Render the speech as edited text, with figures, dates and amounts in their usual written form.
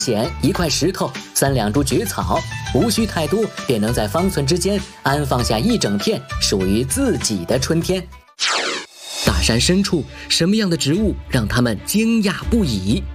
捡一块石头，3两株蕨草，无需太多，便能在方寸之间安放下一整片属于自己的春天。大山深处，什么样的植物让他们惊讶不已？